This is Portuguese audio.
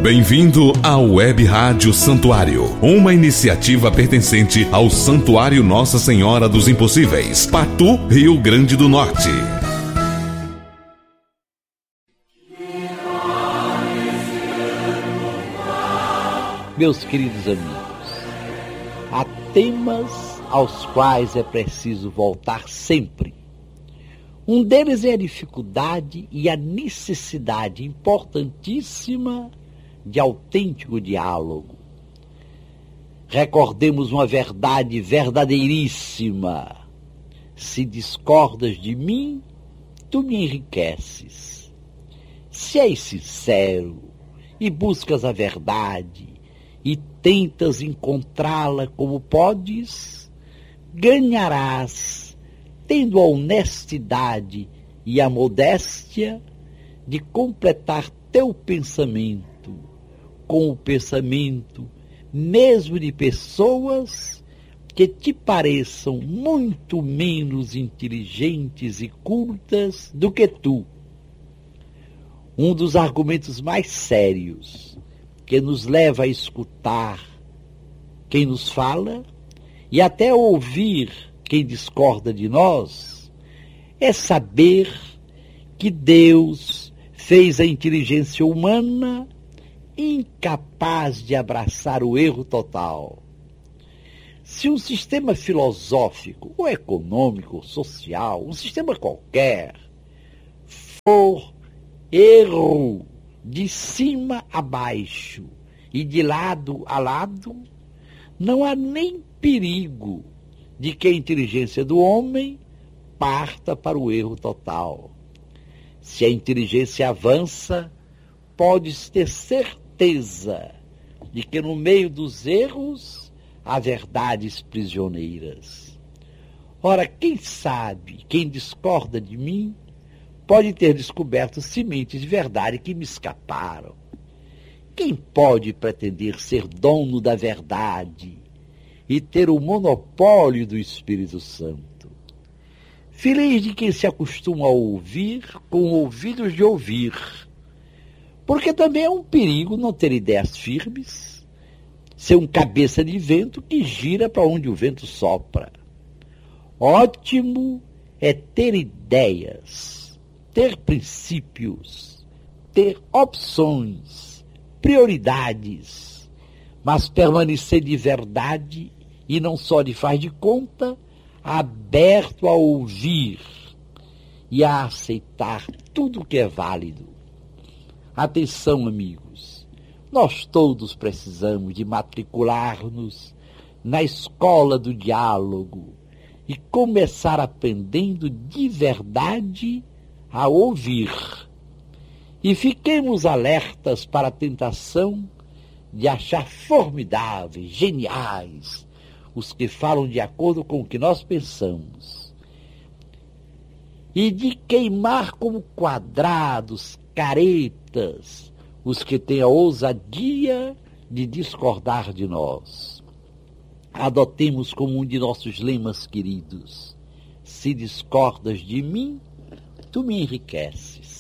Bem-vindo ao Web Rádio Santuário, uma iniciativa pertencente ao Santuário Nossa Senhora dos Impossíveis, Patu, Rio Grande do Norte. Meus queridos amigos, há temas aos quais é preciso voltar sempre. Um deles é a dificuldade e a necessidade importantíssima de autêntico diálogo. Recordemos uma verdade verdadeiríssima. Se discordas de mim, tu me enriqueces. Se és sincero e buscas a verdade e tentas encontrá-la como podes, ganharás, tendo a honestidade e a modéstia de completar teu pensamento com o pensamento mesmo de pessoas que te pareçam muito menos inteligentes e cultas do que tu. Um dos argumentos mais sérios que nos leva a escutar quem nos fala e até ouvir quem discorda de nós é saber que Deus fez a inteligência humana incapaz de abraçar o erro total. Se um sistema filosófico, ou econômico, ou social, um sistema qualquer, for erro de cima a baixo e de lado a lado, não há nem perigo de que a inteligência do homem parta para o erro total. Se a inteligência avança, podes ter certeza de que no meio dos erros há verdades prisioneiras. Ora, quem sabe, quem discorda de mim, pode ter descoberto sementes de verdade que me escaparam. Quem pode pretender ser dono da verdade e ter o monopólio do Espírito Santo? Feliz de quem se acostuma a ouvir com ouvidos de ouvir, porque também é um perigo não ter ideias firmes, ser um cabeça de vento que gira para onde o vento sopra. Ótimo é ter ideias, ter princípios, ter opções, prioridades, mas permanecer de verdade e não só de faz de conta, aberto a ouvir e a aceitar tudo que é válido. Atenção, amigos, nós todos precisamos de matricular-nos na escola do diálogo e começar aprendendo de verdade a ouvir. E fiquemos alertas para a tentação de achar formidáveis, geniais, os que falam de acordo com o que nós pensamos, e de queimar como quadrados, caretas, os que têm a ousadia de discordar de nós. Adotemos como um de nossos lemas queridos: se discordas de mim, tu me enriqueces.